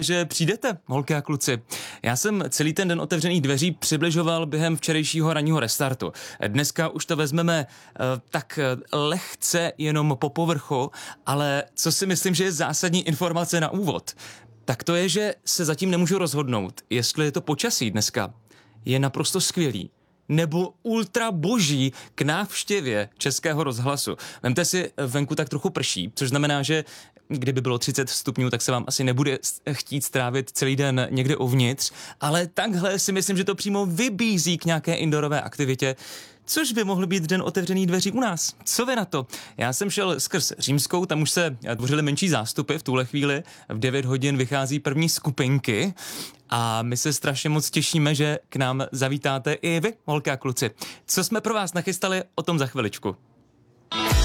že přijdete, holky a kluci. Já jsem celý ten den otevřených dveří přibližoval během včerejšího ranního restartu. Dneska už to vezmeme tak lehce jenom po povrchu, ale co si myslím, že je zásadní informace na úvod, tak to je, že se zatím nemůžu rozhodnout, jestli je to počasí dneska je naprosto skvělý, nebo ultra boží k návštěvě Českého rozhlasu. Vemte si, venku tak trochu prší, což znamená, že kdyby bylo 30 stupňů, tak se vám asi nebude chtít strávit celý den někde uvnitř, ale takhle si myslím, že to přímo vybízí k nějaké indorové aktivitě, což by mohl být den otevřených dveří u nás. Co vy na to? Já jsem šel skrz Římskou, tam už se tvořily menší zástupy v tuhle chvíli. V 9 hodin vychází první skupinky a my se strašně moc těšíme, že k nám zavítáte i vy, holky a kluci. Co jsme pro vás nachystali, o tom za chviličku.